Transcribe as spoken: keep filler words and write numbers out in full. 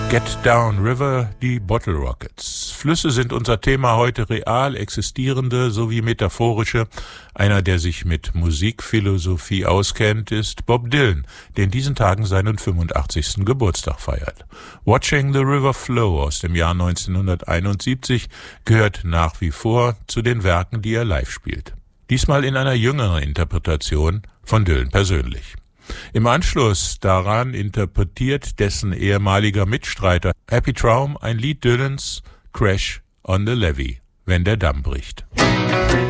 Get Down River, die Bottle Rockets. Flüsse sind unser Thema heute, real existierende sowie metaphorische. Einer, der sich mit Musikphilosophie auskennt, ist Bob Dylan, der in diesen Tagen seinen fünfundachtzigsten Geburtstag feiert. Watching the River Flow aus dem Jahr neunzehnhunderteinundsiebzig gehört nach wie vor zu den Werken, die er live spielt. Diesmal in einer jüngeren Interpretation von Dylan persönlich. Im Anschluss daran interpretiert dessen ehemaliger Mitstreiter Happy Traum ein Lied Dylans, Crash on the Levee, wenn der Damm bricht.